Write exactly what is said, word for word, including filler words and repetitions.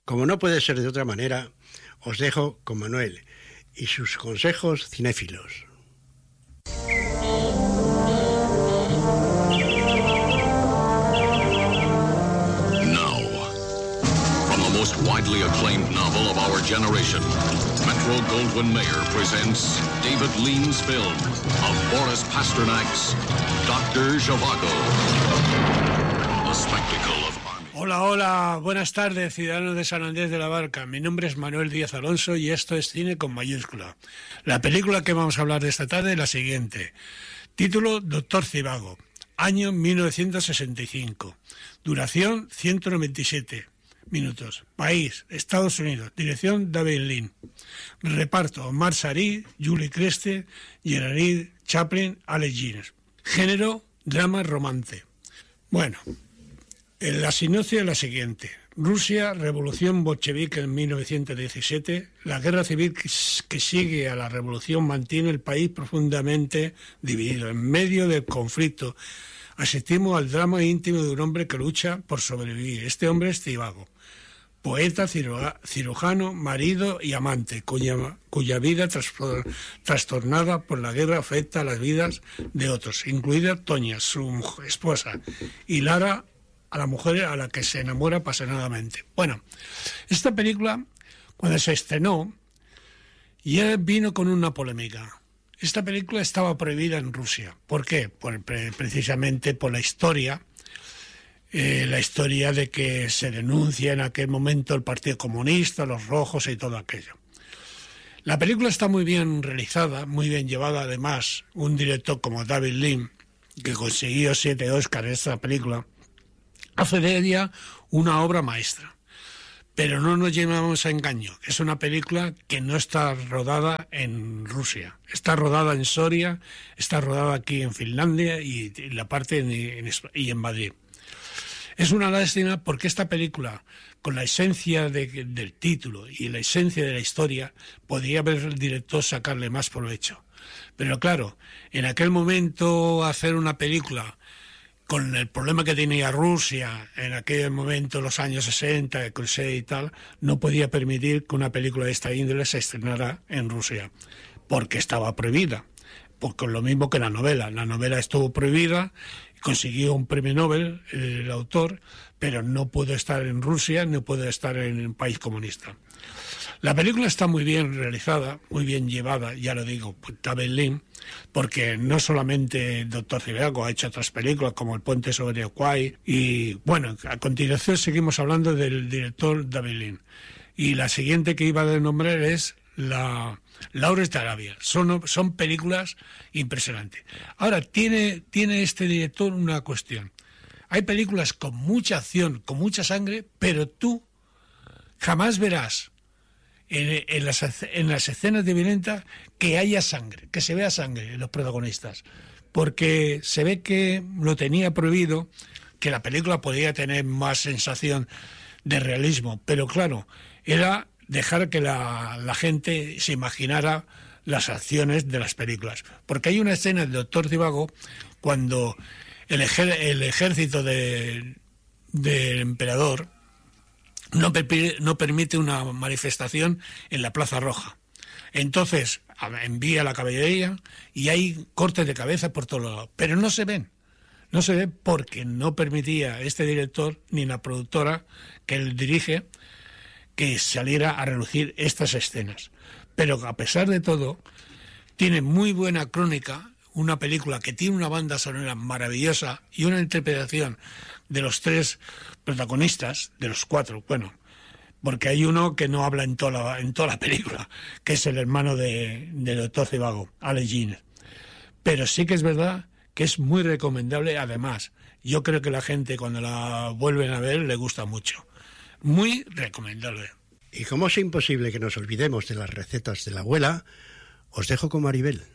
Como no puede ser de otra manera, os dejo con Manuel y sus consejos cinéfilos. Now, from the most widely acclaimed novel of our generation, Metro-Goldwyn-Mayer presents David Lean's film of Boris Pasternak's Doctor Zhivago. The spectacle of army. Hola, hola, buenas tardes, ciudadanos de San Andrés de la Barca. Mi nombre es Manuel Díaz Alonso y esto es Cine con mayúscula. La película que vamos a hablar de esta tarde es la siguiente. Título: Doctor Zhivago. Año mil novecientos sesenta y cinco. Duración ciento noventa y siete minutos. País: Estados Unidos. Dirección: David Lean. Reparto: Omar Sharif, Julie Creste, Geraldine Chaplin, Alec Guinness. Género: drama romance. Bueno, la sinopsis es la siguiente. Rusia, revolución bolchevique en mil novecientos diecisiete. La guerra civil que sigue a la revolución mantiene el país profundamente dividido. En medio del conflicto asistimos al drama íntimo de un hombre que lucha por sobrevivir. Este hombre es Zhivago, poeta, cirujano, marido y amante, cuya, cuya vida trastornada por la guerra afecta a las vidas de otros, incluida Toña, su esposa, y Lara, a la mujer a la que se enamora apasionadamente. Bueno, esta película, cuando se estrenó, ya vino con una polémica. Esta película estaba prohibida en Rusia. ¿Por qué? Por, precisamente por la historia, eh, la historia de que se denuncia en aquel momento el Partido Comunista, los rojos y todo aquello. La película está muy bien realizada, muy bien llevada. Además, un director como David Lean, que consiguió siete Oscars en esta película, hace de ella una obra maestra. Pero no nos llevamos a engaño. Es una película que no está rodada en Rusia. Está rodada en Soria, está rodada aquí en Finlandia y en la parte en, en, y en Madrid. Es una lástima porque esta película, con la esencia de, del título y la esencia de la historia, podría haber el director sacarle más provecho. Pero claro, en aquel momento hacer una película con el problema que tenía Rusia en aquel momento, los años sesenta, de Crusade y tal, no podía permitir que una película de esta índole se estrenara en Rusia, porque estaba prohibida. Porque lo mismo que la novela. La novela estuvo prohibida, consiguió un premio Nobel el autor, pero no pudo estar en Rusia, no pudo estar en un país comunista. La película está muy bien realizada, muy bien llevada, ya lo digo, por David Lean, porque no solamente el Doctor Zhivago ha hecho otras películas como El puente sobre el Kwai, y bueno, a continuación seguimos hablando del director David Lean. Y la siguiente que iba a nombrar es la Lawrence de Arabia. Son, son películas impresionantes. Ahora, tiene, tiene este director una cuestión. Hay películas con mucha acción, con mucha sangre, pero tú jamás verás En, en, las, en las escenas de violenta que haya sangre, que se vea sangre en los protagonistas, porque se ve que lo tenía prohibido, que la película podía tener más sensación de realismo, pero claro, era dejar que la, la gente se imaginara las acciones de las películas, porque hay una escena del Doctor Zhivago cuando el, ejer, el ejército de, del emperador No, no permite una manifestación en la Plaza Roja. Entonces envía la caballería y hay cortes de cabeza por todos lados. Pero no se ven. No se ven porque no permitía este director ni la productora que él dirige que saliera a relucir estas escenas. Pero a pesar de todo, tiene muy buena crónica, una película que tiene una banda sonora maravillosa y una interpretación de los tres protagonistas, de los cuatro, bueno, porque hay uno que no habla en toda la, en toda la película, que es el hermano de, de Doctor Zhivago, Alec Guinness. Pero sí que es verdad que es muy recomendable. Además, yo creo que la gente cuando la vuelven a ver le gusta mucho. Muy recomendable. Y como es imposible que nos olvidemos de las recetas de la abuela, os dejo con Maribel.